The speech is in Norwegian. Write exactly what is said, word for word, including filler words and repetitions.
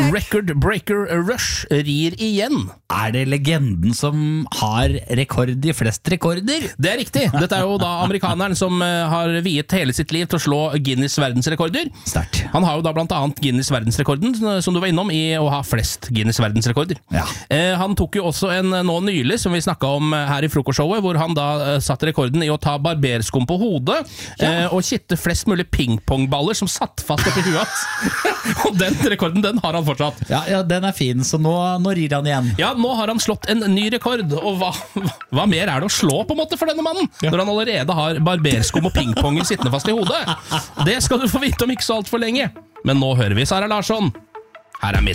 Record Breaker Rush rir igjen. Er det legenden som har rekord i flest rekorder? Det er riktig. Dette er jo da amerikaneren som har viet hele sitt liv til å slå Guinness verdensrekorder. Sterkt. Han har jo da blant annet Guinness verdensrekorden, som du var innom, i å ha flest Guinness verdensrekorder. Ja. Eh, han tok jo også en nå nylig, som vi snakket om her i frokostshowet, hvor han da eh, satte rekorden i å ta barberskum på hodet, ja. eh, og kitte flest mulig pingpongballer som satt fast oppi huet. Og den rekorden, den har han fortsatt. Ja, ja, den er fin, så nå, nå rir han igjen. Ja, nå har han slått en ny rekord, og hva, hva mer er det å slå på en måte for denne mannen? Ja. Når han allerede har barberskum og pingponger sittende fast i hodet. Det skal du få vite om ikke så alt for lenge. Men nå hører vi Sara Larsson. Her er mitt.